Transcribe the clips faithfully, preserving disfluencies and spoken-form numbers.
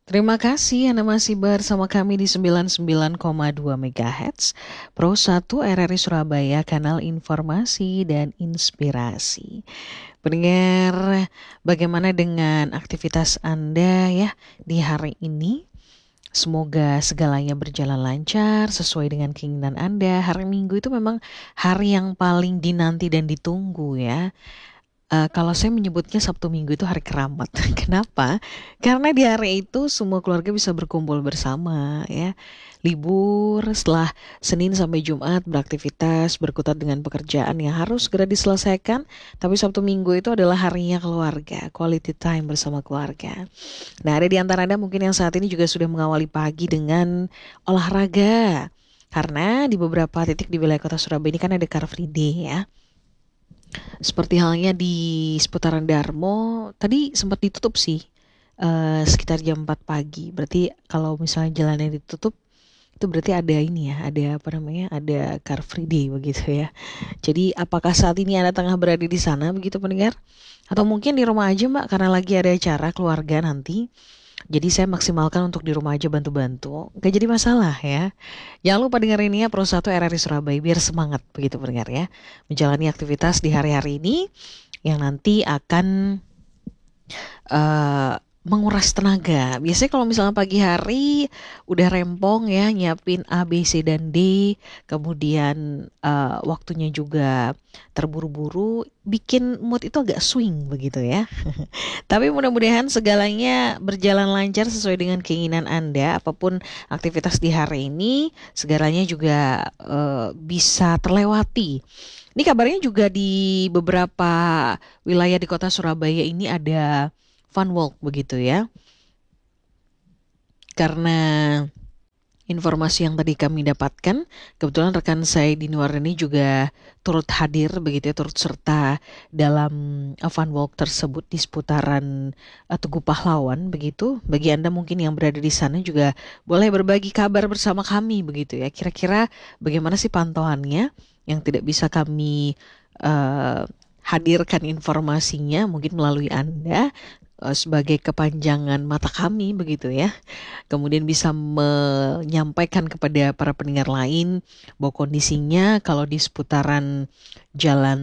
Terima kasih Anda masih bersama kami di sembilan puluh sembilan koma dua MHz Pro satu R R I Surabaya, kanal informasi dan inspirasi. Pendengar, bagaimana dengan aktivitas Anda ya di hari ini? Semoga segalanya berjalan lancar sesuai dengan keinginan Anda. Hari Minggu itu memang hari yang paling dinanti dan ditunggu ya. Uh, kalau saya menyebutnya Sabtu Minggu itu hari keramat. Kenapa? Karena di hari itu semua keluarga bisa berkumpul bersama ya. Libur setelah Senin sampai Jumat beraktivitas berkutat dengan pekerjaan yang harus segera diselesaikan. Tapi Sabtu Minggu itu adalah harinya keluarga, quality time bersama keluarga. Nah, ada di antara Anda mungkin yang saat ini juga sudah mengawali pagi dengan olahraga. Karena di beberapa titik di wilayah kota Surabaya ini kan ada Car Free Day ya. Seperti halnya di seputaran Darmo, tadi sempat ditutup sih uh, sekitar jam empat pagi. Berarti kalau misalnya jalannya ditutup, itu berarti ada ini ya, ada apa namanya, ada Car Free Day begitu ya. Jadi apakah saat ini Anda tengah berada di sana begitu pendengar? Atau mungkin di rumah aja Mbak karena lagi ada acara keluarga nanti. Jadi saya maksimalkan untuk di rumah aja bantu-bantu. Gak jadi masalah ya. Jangan lupa dengerin ya Pro satu R R I Surabaya biar semangat begitu pendengar ya. Menjalani aktivitas di hari-hari ini yang nanti akan uh, menguras tenaga. Biasanya kalau misalnya pagi hari udah rempong ya nyiapin A, B, C, dan D. Kemudian uh, waktunya juga terburu-buru. Bikin mood itu agak swing begitu ya. Tapi mudah-mudahan segalanya berjalan lancar sesuai dengan keinginan Anda. Apapun aktivitas di hari ini, segalanya juga uh, bisa terlewati. Ini kabarnya juga di beberapa wilayah di kota Surabaya ini ada fun walk begitu ya. Karena informasi yang tadi kami dapatkan, kebetulan rekan saya di luar ini juga turut hadir begitu ya, turut serta dalam uh, fun walk tersebut di seputaran uh, Tugu Pahlawan begitu. Bagi Anda mungkin yang berada di sana juga boleh berbagi kabar bersama kami begitu ya. Kira-kira bagaimana sih pantauannya yang tidak bisa kami uh, hadirkan informasinya mungkin melalui Anda uh, sebagai kepanjangan mata kami begitu ya. Kemudian bisa menyampaikan kepada para pendengar lain bahwa kondisinya kalau di seputaran Jalan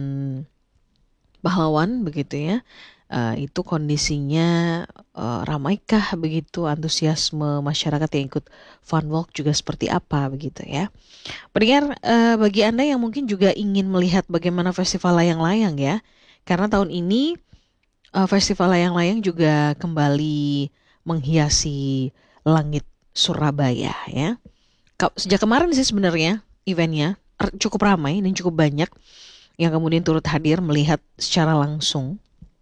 Pahlawan begitu ya, uh, itu kondisinya uh, ramaikah begitu, antusiasme masyarakat yang ikut fun walk juga seperti apa begitu ya. Pendengar, uh, bagi Anda yang mungkin juga ingin melihat bagaimana festival layang-layang ya, karena tahun ini uh, festival layang-layang juga kembali menghiasi langit Surabaya ya. Sejak kemarin sih sebenarnya eventnya cukup ramai dan cukup banyak yang kemudian turut hadir melihat secara langsung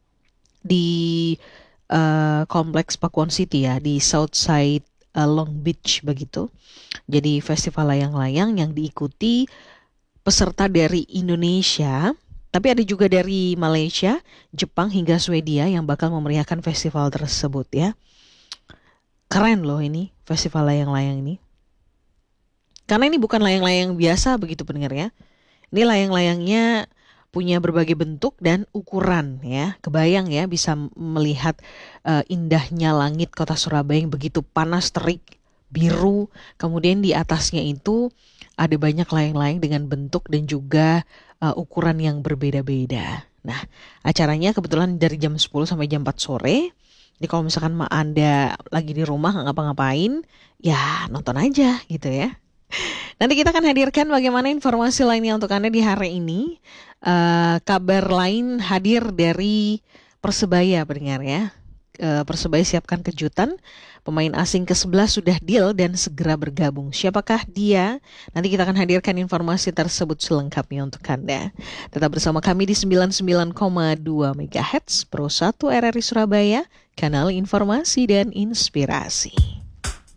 di uh, kompleks Pakuan City ya, di Southside uh, Long Beach begitu. Jadi festival layang-layang yang diikuti peserta dari Indonesia, tapi ada juga dari Malaysia, Jepang hingga Swedia yang bakal memeriahkan festival tersebut ya. Keren loh ini festival layang-layang ini. Karena ini bukan layang-layang biasa begitu pendengar ya. Ini layang-layangnya punya berbagai bentuk dan ukuran ya. Kebayang ya bisa melihat uh, indahnya langit kota Surabaya yang begitu panas terik biru. Kemudian di atasnya itu ada banyak layang-layang dengan bentuk dan juga uh, ukuran yang berbeda-beda. Nah, acaranya kebetulan dari jam sepuluh sampai jam empat sore. Jadi kalau misalkan Anda lagi di rumah nggak ngapa-ngapain, ya nonton aja gitu ya. Nanti kita akan hadirkan bagaimana informasi lainnya untuk Anda di hari ini. Uh, kabar lain hadir dari Persebaya pendengar ya. Uh, Persebaya siapkan kejutan. Pemain asing ke sebelas sudah deal dan segera bergabung. Siapakah dia? Nanti kita akan hadirkan informasi tersebut selengkapnya untuk Anda. Tetap bersama kami di sembilan puluh sembilan koma dua MHz Pro satu R R I Surabaya, kanal informasi dan inspirasi.